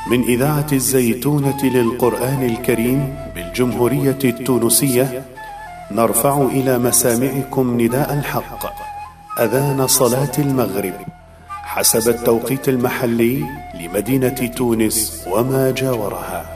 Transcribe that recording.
من إذاعة الزيتونة للقرآن الكريم بالجمهورية التونسية، نرفع إلى مسامعكم نداء الحق، أذان صلاة المغرب حسب التوقيت المحلي لمدينة تونس وما جاورها.